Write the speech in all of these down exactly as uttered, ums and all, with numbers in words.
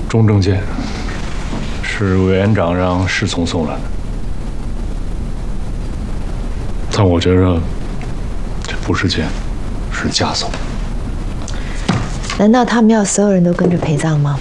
钟正健，是委员长让侍从送来的，但我觉着这不是剑，是枷锁。 难道他们要所有人都跟着陪葬吗？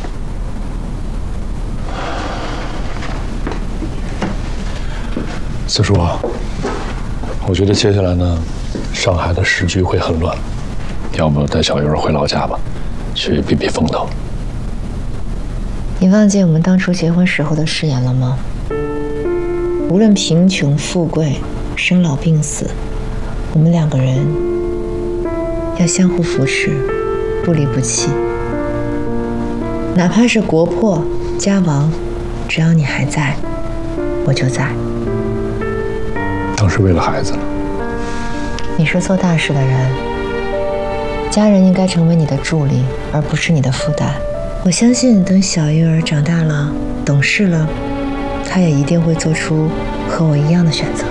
四叔啊，我觉得接下来呢，上海的时局会很乱，要不带小鱼儿回老家吧，去避避风头。 你忘记我们当初结婚时候的誓言了吗？无论贫穷富贵、生老病死，我们两个人要相互扶持，不离不弃。哪怕是国破家亡，只要你还在，我就在。 当时为了孩子呢。 你是做大事的人，家人应该成为你的助力，而不是你的负担。我相信，等小鱼儿长大了、懂事了，她也一定会做出和我一样的选择。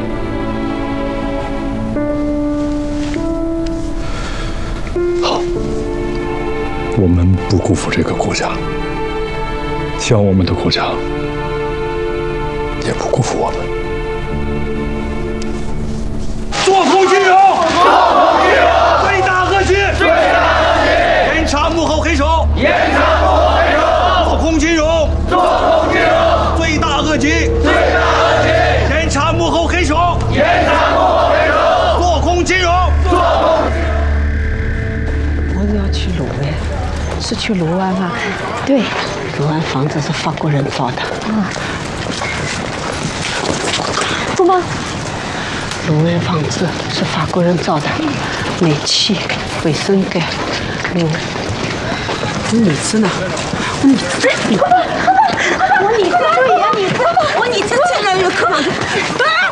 好，我们不辜负这个国家，希望我们的国家也不辜负我们。 做空军勇，做空军勇，最大恶击，最大恶击，严查幕后黑手，严查幕后黑手，做空军勇，做空军勇，最大恶击，最大恶击，严查幕后黑手，严查幕后黑手，做空军勇，做空军勇。 我要去卢湾，是去卢湾吗？ 对， 卢湾房子是法国人造的。 啊， 怎么？卢湾房子是法国人造的，煤气、卫生间，嗯，我椅子呢？我椅子，你快快快，我椅子，对呀，你快快，我椅子进来有客房。